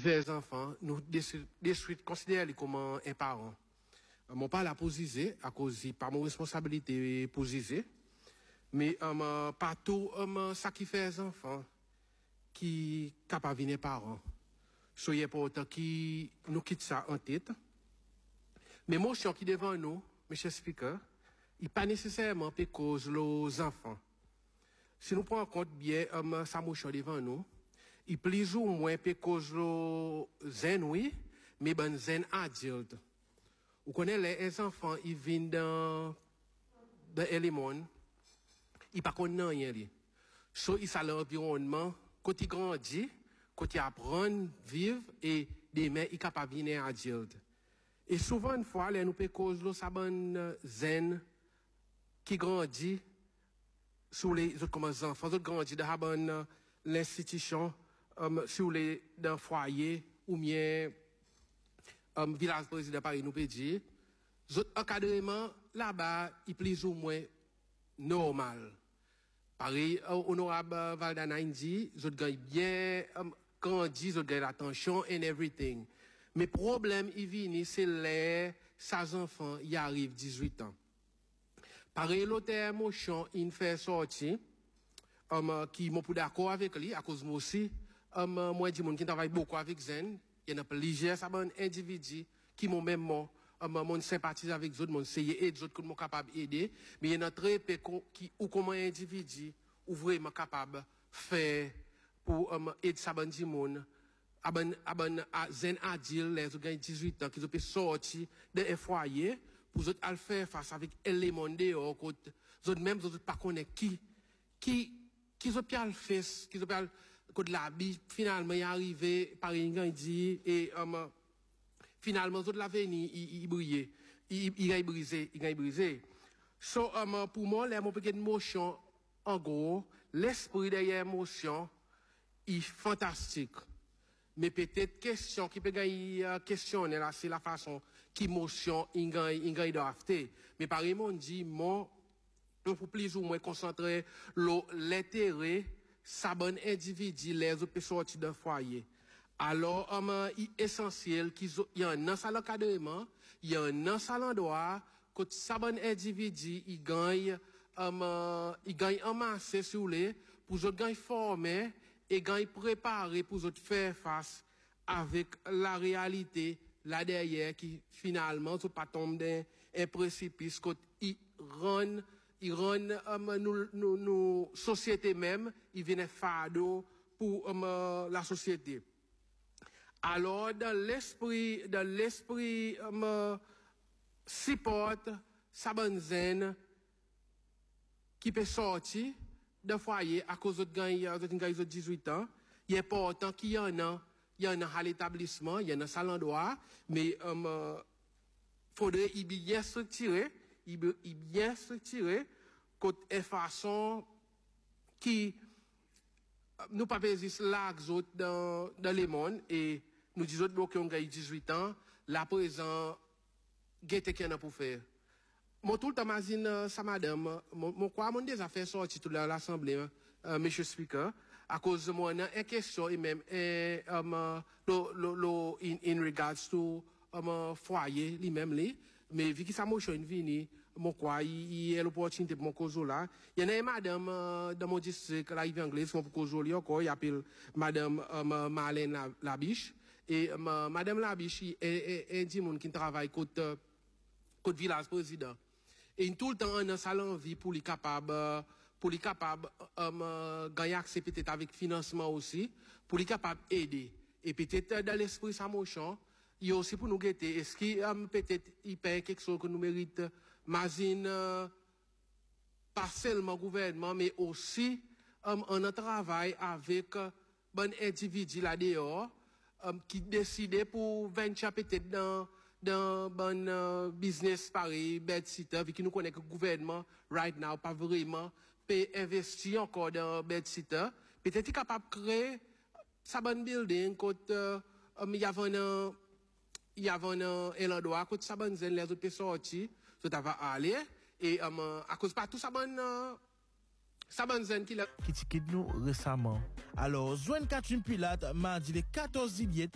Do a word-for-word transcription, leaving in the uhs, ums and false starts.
vers enfants, nous détruisons, considérons comme un parent. Mon pas la posiser à cause de pas mon responsabilité posiser, mais um, pas tout um, ça qui fait les enfants qui capable venir parents. Soyez pas autant qui nous quitte ça en tête. Mais l'émotion qui devant nous, monsieur speaker, il pas nécessairement pour cause les enfants. Si nous prenons en compte bien um, ça émotion devant nous, il plus ou moins pour cause les zen oui, mais ben zen adulte. Vous connaissez les enfants, ils viennent dans le monde, ils ne connaissent rien. So, ils sont dans l'environnement, quand ils grandissent, quand ils apprennent à vivre, et demain, ils sont capables de venir adultes. Et souvent, une fois, nous pouvons cause de ça zen qui grandit sur les autres comme enfants, ils grandissent dans l'institution, um, sur les dans foyer, ou bien Um, village président Paris nous peut dire, zot encadrement là-bas, il plus ou moins normal. Pareil, uh, honorable uh, Valdana dit, zot gagne bien um, grandi, zot gagne l'attention and everything. Mais problème, il vient, c'est les, ces enfants, y arrivent dix-huit ans. Pareil, l'autre émotion, il fait sortir, um, qui m'ont pas d'accord avec lui, à cause moi aussi, um, moi, je dis, qui travaille beaucoup avec Zen, il y a plusieurs individus qui m'ont même mon mon sympathise avec eux, mon essayé aider eux, qui m'ont capable d'aider, mais il y en a très peu qui ou comment individu ou vraiment capable faire pour um, aider ça bon monde aban aban zen adil les gens dix-huit ans qui ont pu sortir de foyer pour eux à faire face avec éléments dehors côté eux même eux pas connaître qui qui qui ont pu le faire qui ont pu quand la vie finalement est arrivé par une dit et um, finalement autres l'avenir il il briller il il a brisé il a brisé so um, pour moi les mon petite émotion en gros l'esprit derrière émotion est fantastique mais peut-être question qui peut gagner uh, questionner là c'est la façon qu'émotion il gagne il gagne d'after mais par exemple on dit moi on faut plus ou moins concentrer l'intérêt ça bon individu les autres peut sortir d'un foyer alors um, il est essentiel qu'il y a un salle encadrement il y a un salle endroit que ça bon individu il gagne um, il gagne en masse sur les pour autres gagne former et gagne préparer pour autres faire face avec la réalité là derrière qui finalement sont pas tomber dans un précipice que il rend il rend um, nous nous nous société même il vient fardeau pour um, la société alors dans l'esprit dans l'esprit um, support sabanzen qui peut sortir de foyer à cause de gagne de dix-huit ans il est important qu'il y en a il y en a à l'établissement il y en a salle endroit mais um, faudrait y bien structuré il est bien structuré de façon qui nous pas juste là dans dans le monde et nous disons que on gagne dix-huit ans la présent guette qui en a pour faire mon tout le temps imagine ça madame mon quoi mon des affaires sorti tout l'assemblée euh, monsieur speaker à cause de moi une question et même et um, lo, lo, lo, in, in regards to um, foyer lui-même lui mais vu que ça motion vini mon quoi il y a l'opportunité pour mon cause là il y en a une madame euh, dans mon district là il anglais pour cause là encore il appelle madame um, Marlène Labiche et um, madame Labiche est est dit monde qui travaille côté côté village président et tout le temps on a ça l'envie pour les capable pour les capable um, gagner accès peut-être avec financement aussi pour les capable aider et peut-être dans l'esprit ça motion il y a aussi pour nous guetter est-ce qu'il um, peut-être il paye quelque chose que nous mérite mazine uh, pas seulement gouvernement mais aussi um, on a travail avec uh, bon individu là dehors um, qui décide pour venture peut-être dans dans bon uh, business pareil bedsitter vu que nous connaît que le gouvernement right now pas vraiment peut investir encore dans bedsitter peut-être il capable créer sa bonne building côté uh, um, il y a un il y a un endroit côté sa bonne zen les autres peut sortir ça va aller et um, à cause pas tout ça bonne uh, sa bonne zen qui l'a qui quitte nous récemment alors Joanne Catherine Pilate mardi le quatorze juillet